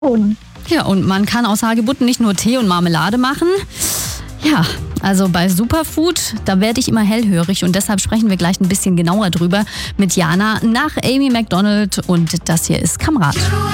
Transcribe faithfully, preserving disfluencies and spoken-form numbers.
Und Ja, und man kann aus Hagebutten nicht nur Tee und Marmelade machen. Ja, also bei Superfood, da werde ich immer hellhörig und deshalb sprechen wir gleich ein bisschen genauer drüber mit Jana nach Amy Macdonald und das hier ist Kamerad.